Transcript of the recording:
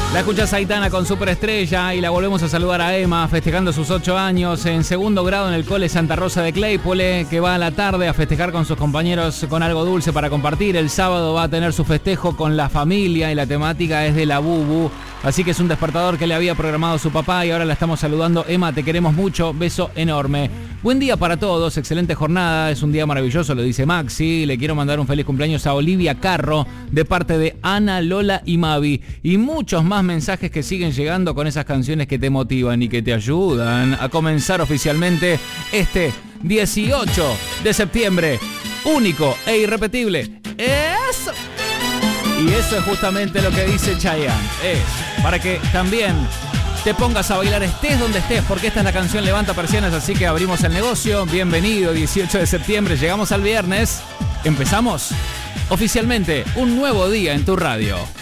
La escuchás Aitana con Superestrella y la volvemos a saludar a Emma festejando sus 8 años en segundo grado en el Cole Santa Rosa de Claypole, que va a la tarde a festejar con sus compañeros con algo dulce para compartir. El sábado va a tener su festejo con la familia y la temática es de la Bubu, así que es un despertador que le había programado su papá y ahora la estamos saludando. Emma, te queremos mucho, beso enorme. Buen día para todos, excelente jornada, es un día maravilloso, lo dice Maxi. Le quiero mandar un feliz cumpleaños a Olivia Carro de parte de Ana, Lola y Mavi. Y muchos más mensajes que siguen llegando con esas canciones que te motivan y que te ayudan a comenzar oficialmente este 18 de septiembre, único e irrepetible. ¡Eso! Y eso es justamente lo que dice Chayanne. Es para que también te pongas a bailar, estés donde estés, porque esta es la canción Levanta Persianas, así que abrimos el negocio. Bienvenido, 18 de septiembre, llegamos al viernes. Empezamos oficialmente un nuevo día en tu radio.